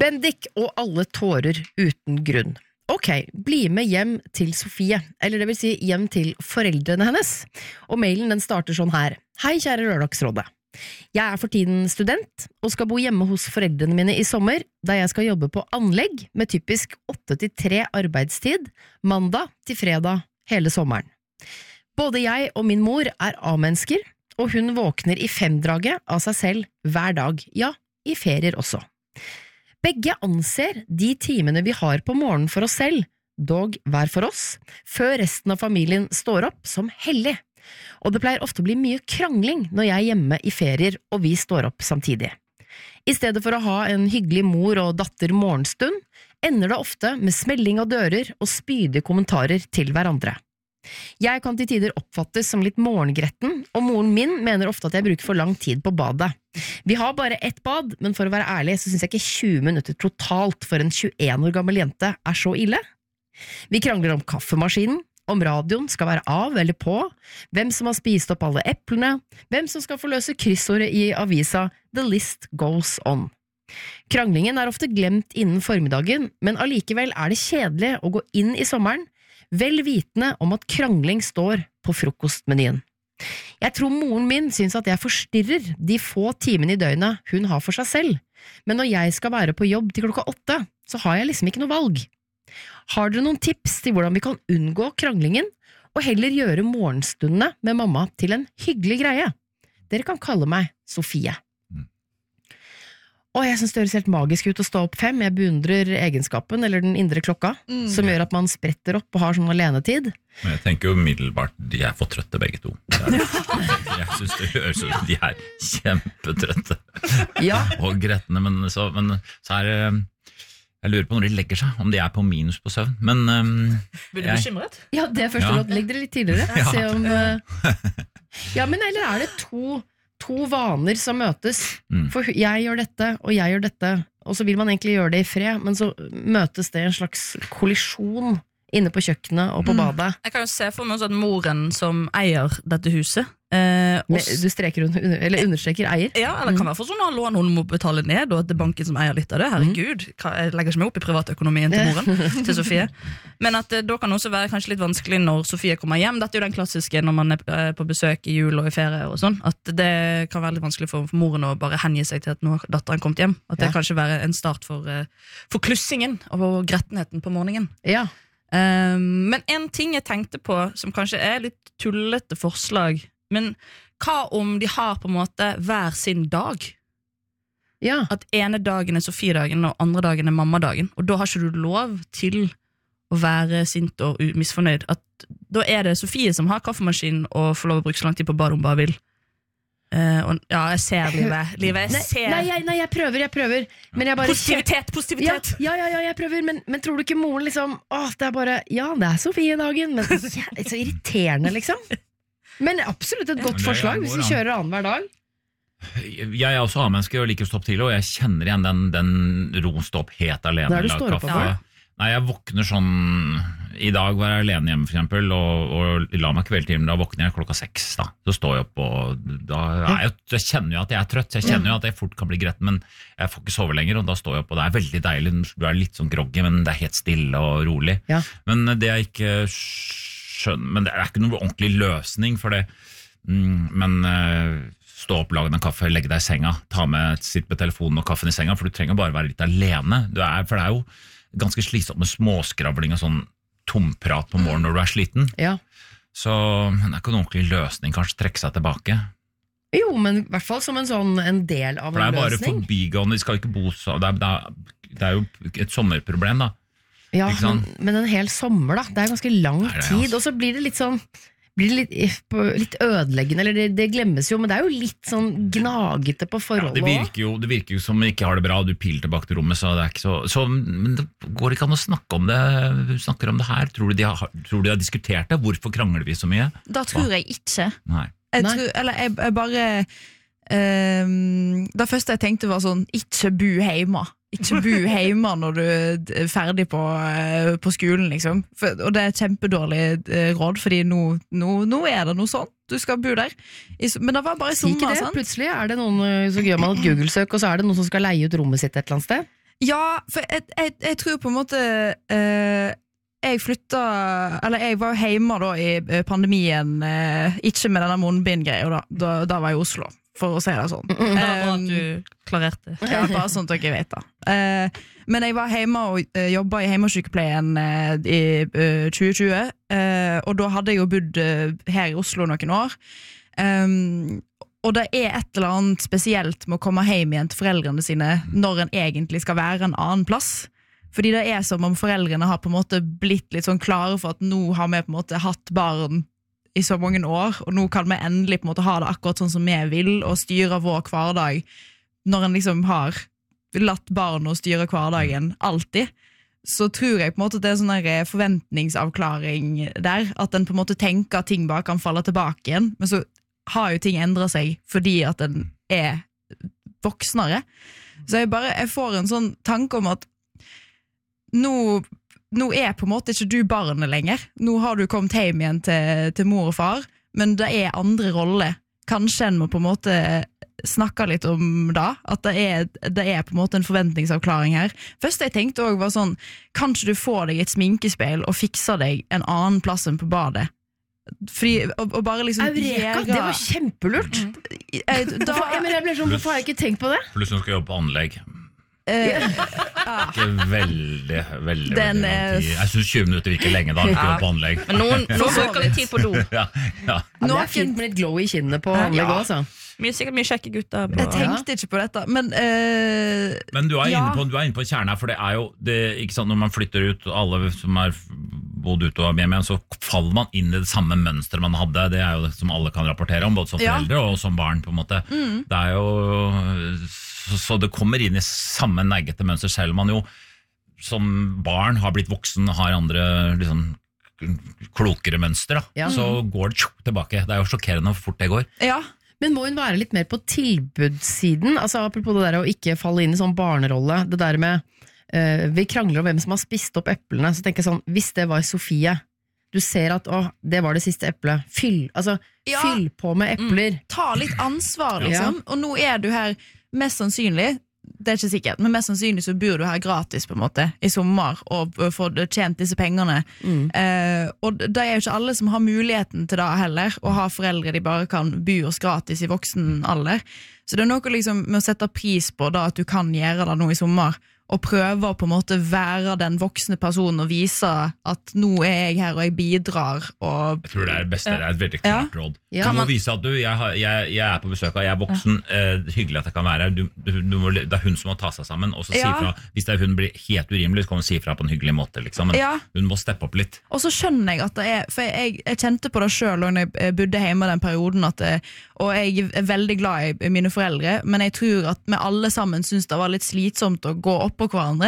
Bendik og alle tårer uten grunn. Ok, bli med hjem til Sofie, eller det vil si hjem til foreldrene hennes. Og mailen den starter sånn her. Hei kjære Lørdagsrådet. Jeg for tiden student, og skal bo hjemme hos foreldrene mine i sommer, da jeg skal jobbe på anlegg med typisk 8-3 arbeidstid, mandag til fredag hele sommeren. Både jeg og min mor A-mennesker, og hun våkner i 5-draget av seg selv hver dag, ja, i ferier også. Begge anser de timene vi har på morgenen for oss selv, dog hver for oss, før resten av familien står opp som hellig. Og det pleier ofte å bli mye krangling når jeg er hjemme i ferier og vi står opp samtidig. I stedet for å ha en hyggelig mor og datter morgenstund, ender det ofte med smelling av dører og spydige kommentarer til hverandre. Jeg kan til tider oppfattes som litt morgengretten, og moren min mener ofte at jeg bruker for lang tid på badet. Vi har bare ett bad, men for å være ærlig så synes jeg ikke 20 minutter totalt for en 21 år gammel jente så ille. Vi krangler om kaffemaskinen, om radioen skal være av eller på, hvem som har spist opp alle eplene, hvem som skal få løse kryssordet i avisa, the list goes on. Kranglingen ofte glemt innen formiddagen, men allikevel det kjedelig å gå inn i sommeren, vel vitende om at krangling står på frokostmenyen. Jeg tror moren min synes at jeg forstyrrer de få timene i døgnet hun har for seg selv, men når jeg skal være på jobb til 8, så har jeg liksom ikke noe valg. Har dere noen tips til hvordan vi kan unngå kranglingen, og heller gjøre morgenstundene med mamma til en hyggelig greie? Dere kan kalle meg Sofie. Og jeg synes det høres helt magisk ut å stå opp 5. Jeg beundrer egenskapen, eller den indre klokka, som gjør at man spretter opp og har sånn alenetid. Men jeg tenker jo umiddelbart, de for trøtte begge to. Jeg synes det høres ut som de kjempetrøtte. Ja. Og gretne, men så det... Jeg lurer på når de legger seg, om de på minus på søvn. Men blir du bekymret? Ja, det første råd. Legg dere litt tidligere. Ja. Se om, ja, men eller det to vaner som møtes? For jeg gjør dette, og jeg gjør dette, og så vil man egentlig gjøre det i fred, men så møtes det en slags kollisjon inne på kjøkkenet og på badet. Jeg kan jo se for meg også at moren som eier dette huset du streker eller understreker eier? Ja, eller kan være for sånn at lån hun må betale ned, og at det banken som eier litt av det. Herregud, jeg legger ikke meg opp i privatøkonomien til moren, til Sofie. Men at da kan det også være kanskje litt vanskelig når Sofie kommer hjem. Dette jo den klassiske når man på besøk i jul og i ferie og sånn, at det kan være litt vanskelig for moren å bare hengi seg til at nå har datteren kommet hjem. At det kanskje være en start for klussingen og grettenheten på morgenen. Ja. Men en ting jeg tenkte på som kanskje litt tullete forslag, men hva om de har på en måte hver sin dag? Ja. At ene dagen Sofie-dagen og andre dagen mammadagen, og da har ikke du lov til å være sint og misfornøyd. At da det Sofie som har kaffemaskinen og får lov å bruke så lang tid på badet hun bare vil. Og, ja, jeg ser livet jeg ser... Nei, jeg prøver Men jeg bare Positivitet Ja, jeg prøver, men tror du ikke moren liksom det bare, ja, det Sofie-dagen, men så irriterende liksom. Men absolutt et godt forslag hvis vi kjører annen hver dag. Jeg også A-menneske og liker å stå opp tidlig, og jeg kjenner igjen den ro stå opp helt alene. Der du står opp for? Nei, jeg våkner sånn, i dag var jeg alene hjemme for eksempel, og la meg kveldtimen, da våkner jeg 6 da. Så står jeg opp, og da jeg kjenner jo at jeg trøtt, jeg kjenner jo at jeg fort kan bli gretten, men jeg får ikke sove lenger, og da står jeg opp, og det veldig deilig, du litt sånn groggy, men det helt stille og rolig. Ja. Men det jeg ikke skjønner, men det ikke noen ordentlig løsning for det, men stå opp, lage en kaffe, legge deg i senga, sitt med telefonen og kaffen i senga, for du trenger bare være litt alene, for det jo ganske slitsomt med småskravling og sånn tomprat på morgenen når du sliten. Ja. Så det ikke noen ordentlig løsning, kanskje trekke seg tilbake. Jo, men i hvert fall som en del av en løsning. For det bare forbigående, de skal ikke bo så... Det jo et sommerproblem da. Ja, men en hel sommer da, det ganske lang tid, og så blir det litt sånn... Blir det litt ødeleggende, eller det glemmes jo, men det jo litt sånn gnagete på forholdet. Ja, det virker jo som ikke har det bra, du piler tilbake til rommet, så det ikke så men det går ikke an å snakke om det, du snakker om det her, tror du de har diskutert det? Hvorfor krangler vi så mye? Da tror jeg ikke. Nei. Jeg bare, det første jeg tenkte var sånn, ikke bu hjemme. Ikke bo hjemme når du ferdig på skolen, liksom. Og det kjempedårlig råd, fordi nå det noe sånn. Du skal bo der. Men det var bare sommer, sant? Plutselig det noen, så gjør man et Google-søk, og så det noen som skal leie ut rommet sitt et eller annet sted. Ja, for jeg tror på en måte jeg var jo hjemme da i pandemien, ikke med denne munnbind-greia, da var jeg i Oslo, for å si det sånn. Det var bra at du klarerte. Ja, bare sånn at dere vet det. Men jeg var hjemme og jobbet i hjemmesykepleien i 2020, og da hadde jeg jo bodd her i Oslo noen år. Og det et eller annet spesielt med å komme hjem igjen til foreldrene sine når en egentlig skal være en annen plass. Fordi det som om foreldrene har på en måte blitt litt sånn klare for at nå har vi på en måte hatt barn i så mange år, og nå kan vi endelig på en måte ha det akkurat sånn som vi vil, og styre vår hverdag, når en liksom har latt barna styre hverdagen alltid. Så tror jeg på en måte det sånn en forventningsavklaring der, at en på en måte tenker at ting bare kan falle tilbake igjen, men så har jo ting endret seg fordi at en voksnere. Så jeg får en sånn tanke om at nå på en måte ikke du barnet lenger. Nå har du kommet hjem igjen til mor og far, men det andre roller. Kanskje en må på en måte snakke litt om det, at det på en måte en forventningsavklaring her. Først jeg tenkte også var sånn, kanskje du får deg et sminkespeil og fikser deg en annen plass enn på badet. Fordi, og bare liksom Eureka, det var kjempelurt. Jeg ble sånn, hvorfor har jeg ikke tenkt på det? Pluss hun skal jobbe på anlegg. Ikke veldig lang tid. Jeg synes 20 minutter virker lenge da, ikke på anlegg. Men noen bruker litt tid på do. Ja. Det fint med litt glow i kinnet på anlegg også. Sikkert mye kjekke gutter. Jeg tenkte ikke på dette, men du inne på kjernen her, for det jo ikke sant, når man flytter ut, alle som bodd ute og hjemme igjen, så faller man inn i det samme mønsteret man hadde. Det jo det som alle kan rapportere om, både som foreldre og som barn, på en måte. Det jo så det kommer inn i samme neggete mønster, selv om man jo som barn har blitt voksen, har andre liksom klokere mønster, da. Så går det tilbake. Det jo sjokkerende hvor fort det går. Ja. Men må hun være litt mer på tilbudssiden? Altså apropos det der å ikke falle inn i sånn barnerolle, det der med vi krangler om hvem som har spist opp eplene, så tenker jeg sånn, hvis det var Sofie, du ser at det var det siste eplet, fyll på med epler. Ta litt ansvar liksom, og nå du her mest sannsynlig, det ikke sikkert, men mest sannsynlig så bor du her gratis på en måte i sommer og får tjent disse pengene. Og det jo ikke alle som har muligheten til det heller, å ha foreldre de bare kan bo oss gratis i voksen alder. Så det noe liksom med å sette pris på da, at du kan gjøre det nå i sommer, og prøve å på en måte være den voksne personen og vise at nå jeg her og jeg bidrar. Og jeg tror det beste, det et veldig klart råd. Du må vise at jeg på besøk, og jeg voksen, hyggelig at jeg kan være her. Det hun som må ta seg sammen, og så si fra. Hvis hun blir helt urimelig, så kan hun si fra på en hyggelig måte, liksom. Men hun må steppe opp litt. Og så skjønner jeg at det for jeg kjente på det selv når jeg bodde hjemme den perioden, og jeg veldig glad i mine foreldre, men jeg tror at vi alle sammen synes det var litt slitsomt å gå opp på hverandre.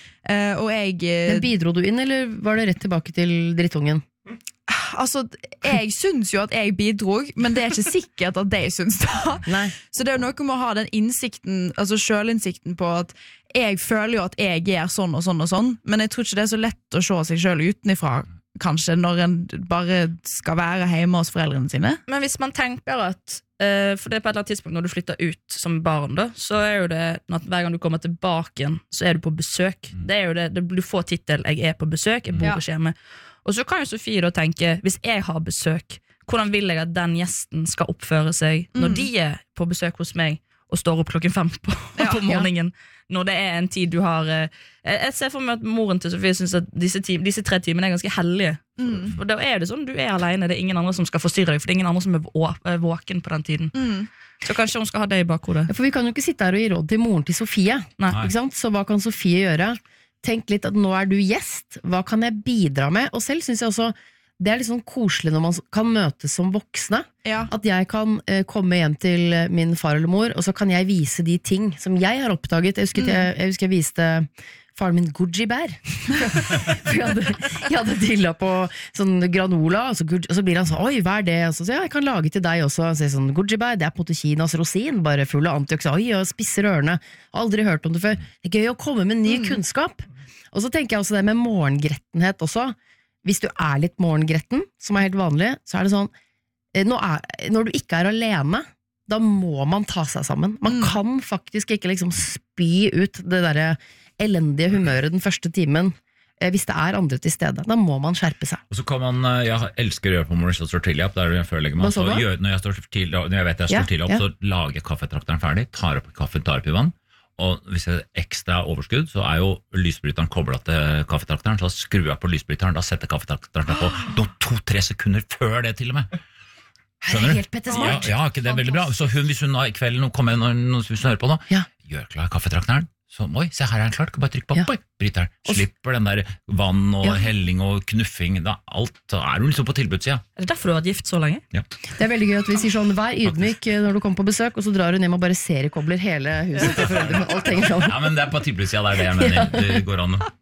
Men bidro du inn, eller var det rett tilbake til drittungen? Altså, jeg synes jo at jeg bidrog, men det ikke sikkert at de synes det. Nei. Så det jo noe med å ha den innsikten, altså selvinnsikten på at jeg føler jo at jeg gjør sånn og sånn og sånn, men jeg tror ikke det så lett å se seg selv utenifra, kanskje, når en bare skal være hjemme hos foreldrene sine. Men hvis man tenker at for det på et eller annet tidspunkt når du flytter ut som barn da, så jo det at hver gang du kommer tilbake igjen, så du på besøk. Det jo det, du får titel 'Jeg på besøk', jeg bor på skjemme. Og så kan jo Sofie da tenke, hvis jeg har besøk, hvordan vil jeg at den gjesten skal oppføre seg når de på besøk hos meg og står opp klokken 5 på morgenen, når det en tid du har jeg ser for meg at moren til Sofie synes at disse 3 timene ganske hellige. For da det sånn, du alene, det ingen andre som skal forstyrre deg, for det ingen andre som våken på den tiden. Så kanskje hun skal ha det i bakhodet. For vi kan jo ikke sitte her og gi råd til moren til Sofie. Ikke sant? Så hva kan Sofie gjøre? Tenk litt at nå du gjest, hva kan jeg bidra med? Og selv synes jeg også det litt sånn koselig når man kan møtes som voksne. At jeg kan komme hjem til min far eller mor, og så kan jeg vise de ting som jeg har oppdaget. Jeg husker jeg viste faren min goji-bær. jeg hadde dilla på sånn granola, og så blir han sånn, oi, hva det? Og så sier jeg kan lage til deg også. Så sånn, goji-bær, det på en måte Kinas rosin, bare full av antioxidant. Oi, og spisser ørene. Aldri hørt om det før. Det gøy å komme med ny kunnskap. Og så tenker jeg også det med morgengrettenhet også. Hvis du litt morgengretten, som helt vanlig, så det sånn, når du ikke alene, da må man ta seg sammen. Man kan faktisk ikke liksom spy ut det der elendige humøret den første timen, hvis det andre til stede. Da må man skjerpe seg. Og så kan man, jeg elsker å gjøre på Maurice og står tidlig opp, der før legger man, så når jeg vet jeg står tidlig opp, så lager jeg kaffetrakteren ferdig, tar opp kaffen, tar opp i vann, og hvis det ekstra overskudd, så jo lysbryteren koblet til kaffetrakteren, så skrur jeg på lysbryteren, da setter kaffetrakteren på 2-3 sekunder før det til og med. Skjønner du? Helt pettesmart. Ja, ikke det veldig bra. Så hvis hun i kvelden kommer hvis hun hører på nå, gjør klar kaffetrakteren, så se her den klart, kan bare trykke på, bryteren. Slipper den der vann og helling og knuffing, alt, så hun liksom på tilbudssida. Det derfor du har vært gift så lenge? Ja. Det veldig gøy at vi sier sånn, vær ydmyk når du kommer på besøk, og så drar hun hjem og bare seriekobler hele huset til foreldre, alt henger sånn. Ja, men det på tilbudssida, det jeg mener, det går an.